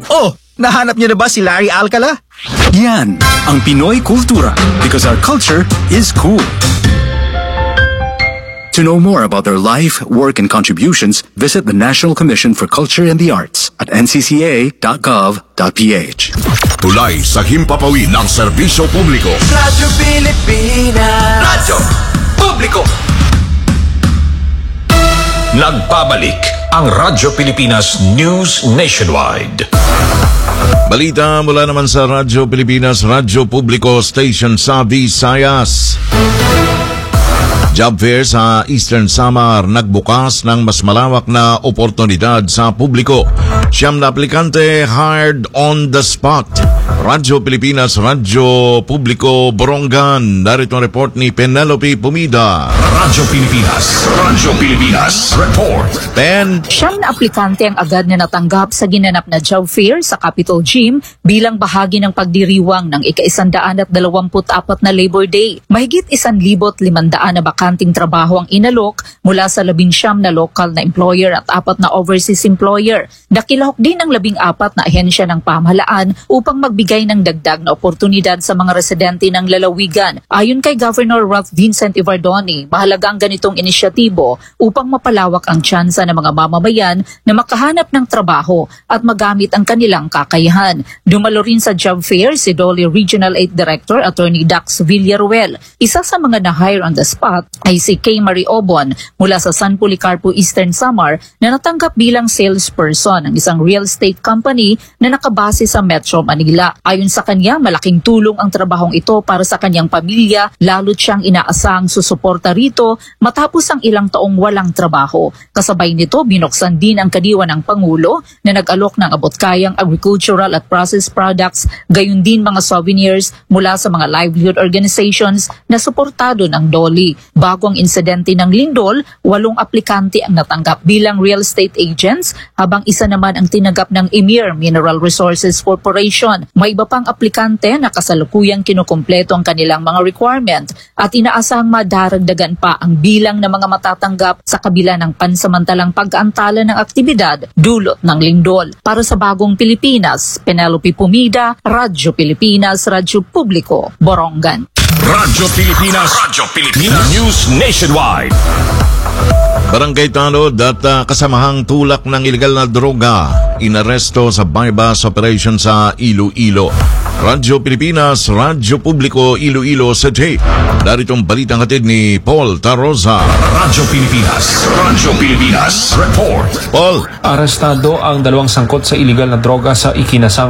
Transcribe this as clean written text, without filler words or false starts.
Oh, nahanap niyo na ba si Larry Alcala? Yan ang Pinoy Kultura, because our culture is cool. To know more about their life, work, and contributions, visit the National Commission for Culture and the Arts at ncca.gov.ph. Tulay sa himpapawid ng serbisyo publiko. Radyo Pilipinas. Radyo Publiko. Nagbabalik ang Radyo Pilipinas News Nationwide. Balita mula naman sa Radyo Pilipinas, Radyo Publiko Station sa Visayas. Job fair sa Eastern Samar nagbukas ng mas malawak na oportunidad sa publiko. 9 na aplikante hired on the spot. Radyo Pilipinas, Radyo Publiko, Borongan. Narito ang report ni Penelope Pumida. Radyo Pilipinas Report. Pen. 9 na aplikante ang agad na natanggap sa ginanap na job fair sa Capitol Gym bilang bahagi ng pagdiriwang ng ika-124 na Labor Day. Mahigit 1,500 na bakanting trabaho ang inalok mula sa 19 na local na employer at 4 na overseas employer. Nakilahok din ang 14 na ahensya ng pamahalaan upang magbigay ng dagdag na oportunidad sa mga residente ng lalawigan. Ayon kay Governor Ralph Vincent Ivardoni, mahalaga ang ganitong inisyatibo upang mapalawak ang tsansa ng mga mamamayan na makahanap ng trabaho at magamit ang kanilang kakayahan. Dumalo rin sa job fair si Dolly Regional 8 Director Attorney Dax Villaruel. Isa sa mga na-hire on the spot ay si Kay Marie Obon mula sa San Policarpo Eastern Samar na natanggap bilang salesperson ng isang real estate company na nakabase sa Metro Manila. Ayon sa kanya, malaking tulong ang trabahong ito para sa kanyang pamilya, lalo't siyang inaasahang susuporta rito matapos ang ilang taong walang trabaho. Kasabay nito, binuksan din ang kadiwa ng Pangulo na nag-alok ng abot-kayang agricultural at processed products, gayon din mga souvenirs mula sa mga livelihood organizations na suportado ng Dolly. Bago ang insidente ng lindol, 8 aplikante ang natanggap bilang real estate agents, habang isa naman ang tinanggap ng Emir Mineral Resources Corporation. May iba pang aplikante na kasalukuyang kinukumpleto ang kanilang mga requirement at inaasahang madaragdagan pa ang bilang ng mga matatanggap sa kabila ng pansamantalang pag-aantala ng aktibidad dulot ng lindol. Para sa Bagong Pilipinas, Penelope Pumida, Radyo Pilipinas, Radyo Publiko, Borongan. Radyo Pilipinas News Nationwide. Barangay Tanod at kasamahang tulak ng ilegal na droga inaresto sa bypass operation sa Iloilo. Radyo Pilipinas, Radyo Publiko, Iloilo City. Daritong balitang hatid ni Paul Tarosa. Radyo Pilipinas Report. Paul. Arestado ang 2 sangkot sa iligal na droga sa ikinasang